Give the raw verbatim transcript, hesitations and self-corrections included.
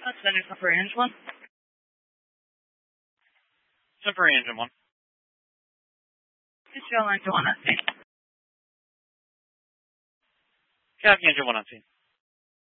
That's Center Temporary Engine one. Temporary Engine one. Israel Engine one on scene. Copy Engine one on scene.